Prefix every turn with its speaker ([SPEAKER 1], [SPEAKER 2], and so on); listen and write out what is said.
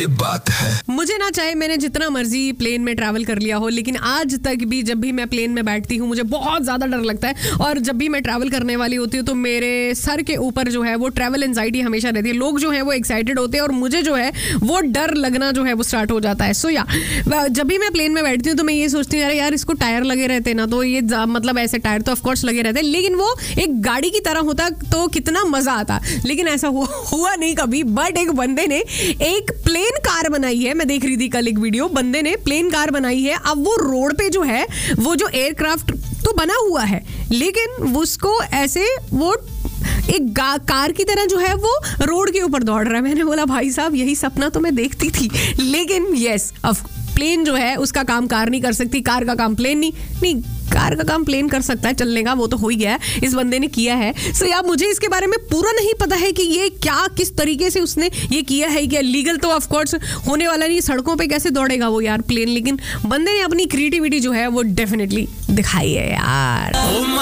[SPEAKER 1] बात है।
[SPEAKER 2] मुझे ना चाहे मैंने जितना मर्जी प्लेन में ट्रैवल कर लिया हो, लेकिन आज तक भी जब भी मैं प्लेन में बैठती हूँ मुझे बहुत ज़्यादा डर लगता है। और जब भी मैं ट्रैवल करने वाली होती हूँ तो मेरे सर के ऊपर जो है वो ट्रैवल एंजाइटी हमेशा रहती है। लोग जो है वो एक्साइटेड होते हैं और मुझे जो है वो डर लगना जो है वो स्टार्ट हो जाता है। सो या जब भी मैं प्लेन में बैठती हूँ तो मैं ये सोचती हूँ, अरे यार इसको टायर लगे रहते ना, तो ये मतलब ऐसे टायर तो ऑफकोर्स लगे रहते, लेकिन वो एक गाड़ी की तरह होता तो कितना मजा आता। लेकिन ऐसा हुआ नहीं कभी। बट एक बंदे ने एक प्लेन कार बनाई है, मैं देख रही थी कल एक वीडियो, बंदे ने प्लेन कार बनाई है। अब वो रोड पे जो है वो जो एयरक्राफ्ट तो बना हुआ है, लेकिन उसको ऐसे वो एक कार की तरह जो है वो रोड के ऊपर दौड़ रहा है। मैंने बोला भाई साहब यही सपना तो मैं देखती थी। लेकिन यस, अब प्लेन जो है उसका काम कार नहीं कर सकती, कार का काम प्लेन नहीं, कार का काम प्लेन कर सकता है चलने का, वो तो हो ही गया है, इस बंदे ने किया है। सो यार मुझे इसके बारे में पूरा नहीं पता है कि ये क्या किस तरीके से उसने ये किया है। क्या लीगल तो ऑफ कोर्स होने वाला नहीं, सड़कों पे कैसे दौड़ेगा वो यार प्लेन, लेकिन बंदे ने अपनी क्रिएटिविटी जो है वो डेफिनेटली दिखाई है यार।